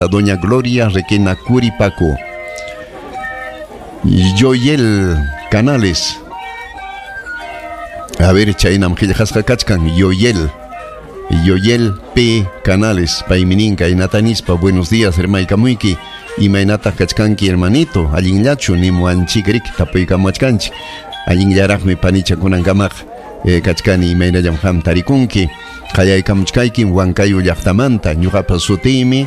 Doña Gloria Requena Curipaco. Yoyel Canales. A ver, chaynam Gilhasca Kachkan, Yoyel P. Canales, Paimininka y Natanispa, buenos días, hermaica muiki. Y mainata Kachkanki, hermanito, Alinyachu, ni Muanchikrik, Tapuika Machkanchi. Alinyarakmi Panicha Kunangamach, Kachkani, Mainayam Ham Tarikunki. Kayay Kamuchkaiki, Huancayo Yachtamanta, Ñuhapa Sutimi.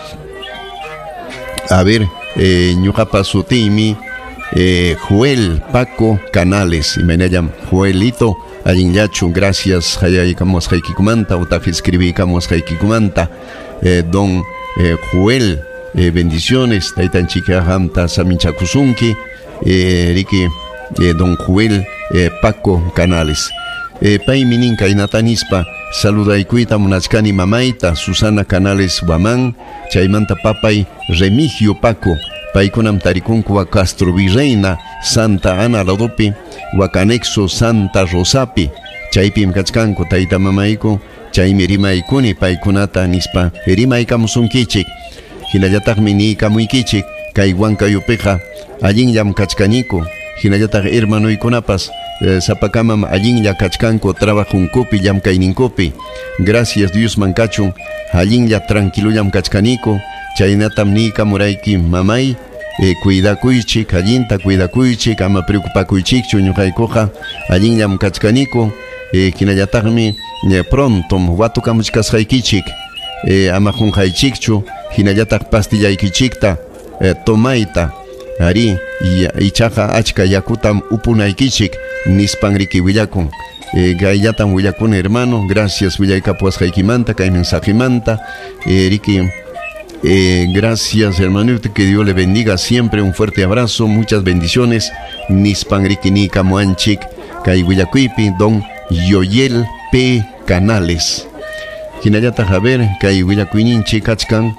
A ver, Ñuhapa Sutimi, Joel Paco Canales, y Mainayam Joelito. Alinyachu, gracias, Hayay Kamos Haikikumanta, Utafi escribí Kamos Haikikumanta, don Joel, bendiciones, Taitan Chica Hamta Saminchakusunki, Riki, don Joel Paco Canales. Paimininka y Natanispa, saluda y cuita Munachkani Mamaita, Susana Canales Guamán, Chaimanta Papay, Remigio Paco, Paikunam Tarikunku Castro Virreina, Santa Ana Ladopi, Huacanexo Santa Rosapi, Chaipim Kachkanko, Taita Mamaiko, Chaimi Rimaikuni, Paikunata Nispa, Rimaikamusun Kichik, Hinayatak Mini Kamuikichik, Kaiwanka Yupeja, Allin Yam Kachkaniko, Hinayatak Hermano y Kunapas, Zapakamam Allin Ya Kachkanko, trabajo un copi, Yam Kaininkopi, gracias Dios Mancachun, Allin Ya tranquilo Yam Kachkaniko, Chainatam Nika Muraiki Mamai, cuida cuichik, allinta cuida cuichik, ama preocupa cuichik, chuñujaikoja, allin yam kachkaniko, hinayatagmi, pronto, watu kamuchkas haikichik, ama junjaichikchu, hinayatak pastillaikichikta, tomaita, ari, ichaja achka yakutam upunaikichik, nispanriki willakun. Gayatam willakun hermano, gracias willaikapuas haikimanta, kai mensajimanta, riki. Gracias hermanito, que Dios le bendiga siempre, un fuerte abrazo, muchas bendiciones. Nispanrikini Kamuanchik, Kaiwillakuipi, don Yoyel P. Canales. Hinayata Javer, Kaiwillakuininchi Kachkan.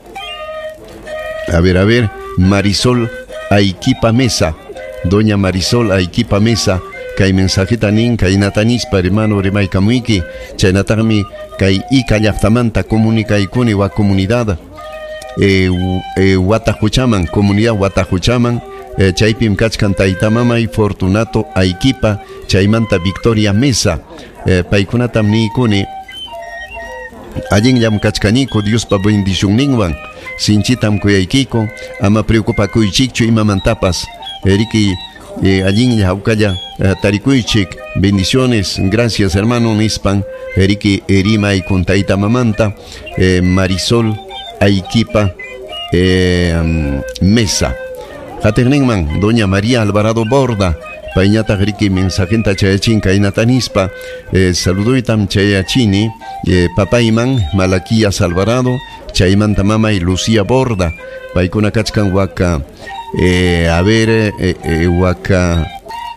A ver, Marisol Aikipa Mesa, doña Marisol Aikipa Mesa, Kai mensajita nin, Kai natanispa, hermano Remay Kamuiki, Chainatami, Kai Ikayaftamanta, comunica ikuni wa comunidad. Watajuchaman, comunidad Watajuchaman, Chaipim Kachkan Taitamama y Fortunato Aikipa, Chaimanta Victoria Mesa, Paikunatam ni kuni, Allin Yam Kachkaniko, Dios pa bendición ningwan, Sinchitam Kuyaikiko, Ama preocupa Kuichikcho y Mamantapas, Eriki, Allin Yaukaya, Tarikuichik, bendiciones, gracias hermano Nispan, Eriki Erima y Kuntaita Mamanta, Marisol Aikipa Mesa. Haterningman, doña María Alvarado Borda, Pañata Griki mensajenta Chayachinka y Natanispa, saludoitam Chayachini, Papaiman, Malaquías Alvarado, Chaimanta Mama y Lucía Borda, Paikuna Kachkan Waka, Waka,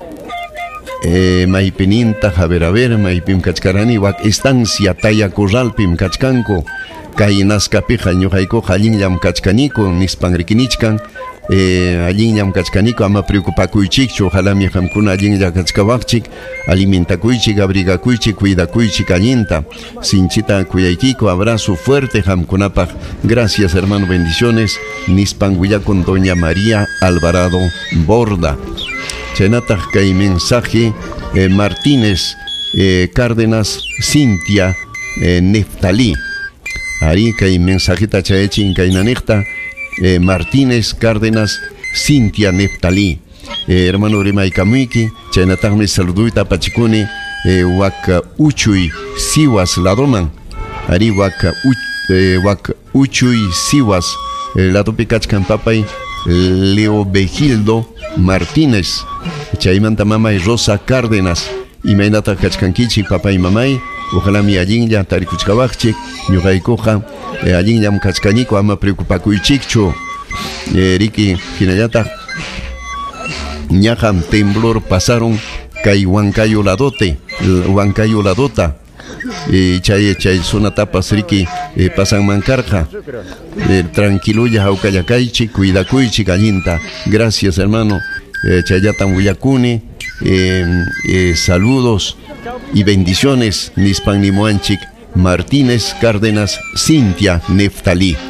Maipininta, a ver, Maipim Kachkarani, Wak Estancia Taya Corralpim Kachkanko, Kai Naskapija, Ñujaiko, Allin Yam Kachkaniko, Nispanrikinichkan, Allin Yam Kachkaniko, Ama Preocupakuichik, ojalá mi Hamkuna Allin Yakachkawachik, Alimentakuichik, Abrigakuichik, Cuidakuichik, Allinta, Sinchita Cuyaikiko, abrazo fuerte, Hamkunapaj, gracias hermano, bendiciones, Nispanguya con doña María Alvarado Borda. Chenataj Kai mensaje, Martínez, Cárdenas, Cintia, Neftalí. Ari Kai mensajita Chaechin Kainanekta, Martínez, Cárdenas, Cintia Neftalí. Hermano Remay Kamuiki, Chainataj me saluduita Pachikuni, Waka Uchuy Siwas Ladoman. Ari Waka Uchuy Siwas, Lado Picachcan Papay, Leo Begildo Martínez, Chaimanta Mama y Rosa Cárdenas, y Mainata Kachkankichi, papá y mamá. Ojalá mi allin ya tarikuchkawachik, ñuqaykuqa allin yam kachkaniko ama preocupakuichikchu, riki hinayata ñajam temblor pasaron kay Huancayo Ladota, chay zona tapas riki pasan mancarja, tranquilo ya jaukayakaichik, cuidakuychik allinta. Gracias hermano, chayatan Willakuni, saludos y bendiciones, Nispan Nimoanchik, Martínez Cárdenas, Cintia Neftalí.